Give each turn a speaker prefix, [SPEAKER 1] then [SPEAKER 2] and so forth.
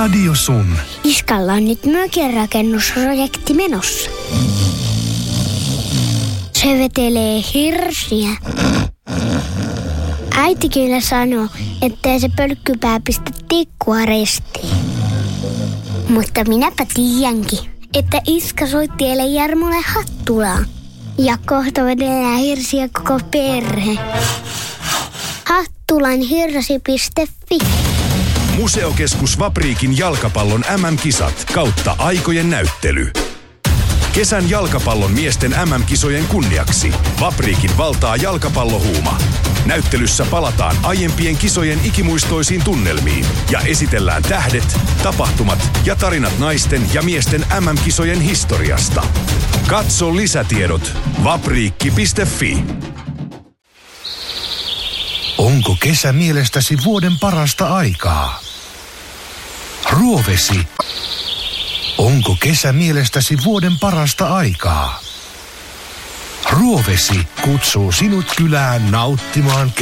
[SPEAKER 1] Radio Sun.
[SPEAKER 2] Iskalla on nyt mökinrakennusprojekti menossa. Se vetelee hirsiä. Äiti kyllä sanoo, ettei se pölkkypää pistä tikkua ristiin. Mutta minäpä tiedänkin, että iskä soitti eilen Jarmolle Hattulaan. Ja kohta vedellään hirsiä koko perhe. Hattulanhirsi.fi.
[SPEAKER 3] Museokeskus Vapriikin jalkapallon MM-kisat kautta aikojen näyttely. Kesän jalkapallon miesten MM-kisojen kunniaksi Vapriikin valtaa jalkapallohuuma. Näyttelyssä palataan aiempien kisojen ikimuistoisiin tunnelmiin ja esitellään tähdet, tapahtumat ja tarinat naisten ja miesten MM-kisojen historiasta. Katso lisätiedot vapriikki.fi.
[SPEAKER 1] Onko kesä mielestäsi vuoden parasta aikaa? Ruovesi. Onko kesä mielestäsi vuoden parasta aikaa? Ruovesi kutsuu sinut kylään nauttimaan